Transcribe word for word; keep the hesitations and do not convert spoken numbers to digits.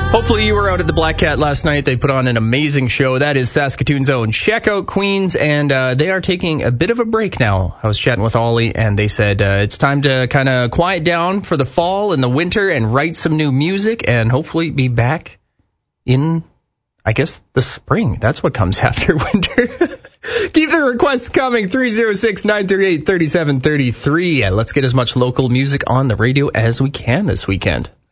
Hopefully you were out at the Black Cat last night. They put on an amazing show. That is Saskatoon's own Checkout Queens, and uh, they are taking a bit of a break now. I was chatting with Ollie, and they said uh, it's time to kind of quiet down for the fall and the winter and write some new music and hopefully be back in, I guess, the spring. That's what comes after winter. Keep the requests coming, three oh six, nine three eight, three seven three three. And let's get as much local music on the radio as we can this weekend.